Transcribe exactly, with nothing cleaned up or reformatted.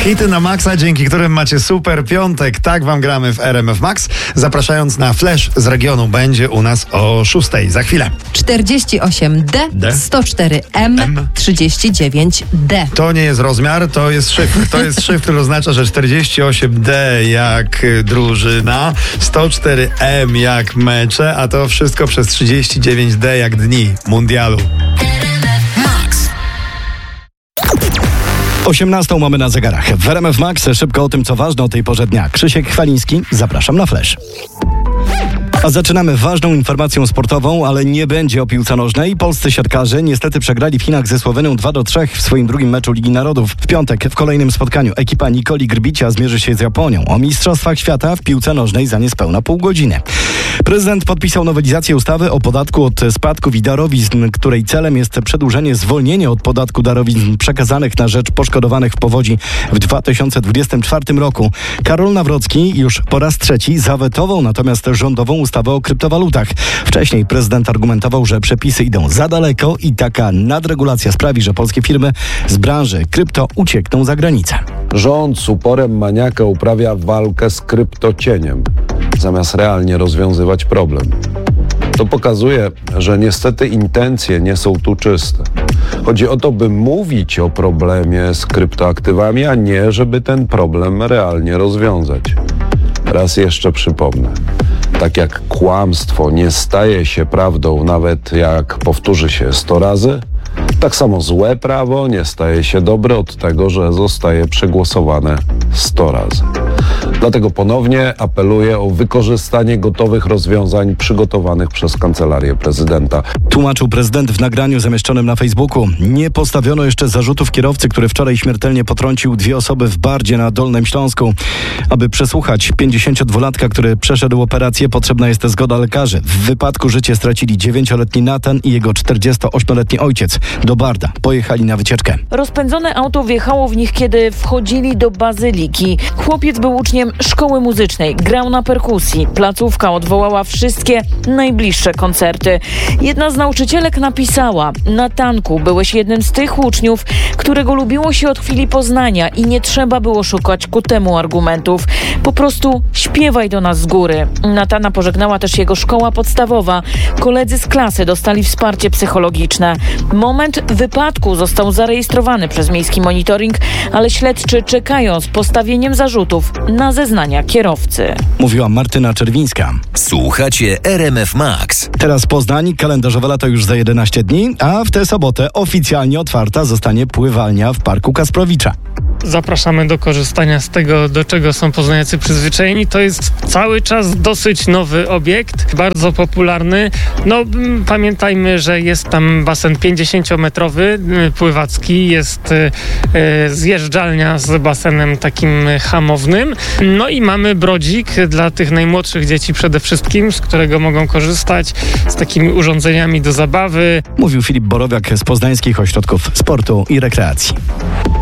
Hity na maksa, dzięki którym macie super piątek. Tak wam gramy w R M F Max. Zapraszając na Flash z regionu, będzie u nas o szóstej. Za chwilę. czterdzieści osiem D, D? sto cztery M, M? trzydzieści dziewięć D. To nie jest rozmiar, to jest szyfr. To jest szyfr, który oznacza, że czterdzieści osiem D jak drużyna, sto cztery M jak mecze, a to wszystko przez trzydzieści dziewięć D jak dni mundialu. osiemnastą mamy na zegarach. W R M F Max szybko o tym, co ważne o tej porze dnia. Krzysiek Chwaliński, zapraszam na Flash. A zaczynamy ważną informacją sportową, ale nie będzie o piłce nożnej. Polscy siatkarze niestety przegrali w Chinach ze Słowenią dwa do trzech w swoim drugim meczu Ligi Narodów. W piątek w kolejnym spotkaniu ekipa Nikoli Grbicia zmierzy się z Japonią. O Mistrzostwach Świata w piłce nożnej za niespełna pół godziny. Prezydent podpisał nowelizację ustawy o podatku od spadków i darowizn, której celem jest przedłużenie zwolnienia od podatku darowizn przekazanych na rzecz poszkodowanych w powodzi w dwa tysiące dwudziestym czwartym roku. Karol Nawrocki już po raz trzeci zawetował natomiast rządową ustawę o kryptowalutach. Wcześniej prezydent argumentował, że przepisy idą za daleko i taka nadregulacja sprawi, że polskie firmy z branży krypto uciekną za granicę. Rząd z uporem maniaka uprawia walkę z kryptocieniem, zamiast realnie rozwiązywać problem. To pokazuje, że niestety intencje nie są tu czyste. Chodzi o to, by mówić o problemie z kryptoaktywami, a nie, żeby ten problem realnie rozwiązać. Raz jeszcze przypomnę. Tak jak kłamstwo nie staje się prawdą, nawet jak powtórzy się sto razy, tak samo złe prawo nie staje się dobre od tego, że zostaje przegłosowane sto razy. Dlatego ponownie apeluję o wykorzystanie gotowych rozwiązań przygotowanych przez Kancelarię Prezydenta. Tłumaczył prezydent w nagraniu zamieszczonym na Facebooku. Nie postawiono jeszcze zarzutów kierowcy, który wczoraj śmiertelnie potrącił dwie osoby w Bardzie na Dolnym Śląsku. Aby przesłuchać pięćdziesięciodwulatka, który przeszedł operację, potrzebna jest zgoda lekarzy. W wypadku życie stracili dziewięcioletni Natan i jego czterdziestoośmioletni ojciec. Do Barda pojechali na wycieczkę. Rozpędzone auto wjechało w nich, kiedy wchodzili do bazyliki. Chłopiec był uczniem szkoły muzycznej, grał na perkusji. Placówka odwołała wszystkie najbliższe koncerty. Jedna z nauczycielek napisała: Natanku, byłeś jednym z tych uczniów, którego lubiło się od chwili poznania i nie trzeba było szukać ku temu argumentów. Po prostu śpiewaj do nas z góry. Natana pożegnała też jego szkoła podstawowa. Koledzy z klasy dostali wsparcie psychologiczne. Moment wypadku został zarejestrowany przez miejski monitoring, ale śledczy czekają z postawieniem zarzutów na zeznania kierowcy. Mówiła Martyna Czerwińska. Słuchacie R M F Max. Teraz Poznań, kalendarzowe lato już za jedenaście dni, a w tę sobotę oficjalnie otwarta zostanie pływalnia w Parku Kasprowicza. Zapraszamy do korzystania z tego, do czego są poznaniacy przyzwyczajeni. To jest cały czas dosyć nowy obiekt, bardzo popularny. No pamiętajmy, że jest tam basen pięćdziesięciometrowy, pływacki, jest e, zjeżdżalnia z basenem takim hamownym. No i mamy brodzik dla tych najmłodszych dzieci przede wszystkim, z którego mogą korzystać, z takimi urządzeniami do zabawy. Mówił Filip Borowiak z Poznańskich Ośrodków Sportu i Rekreacji.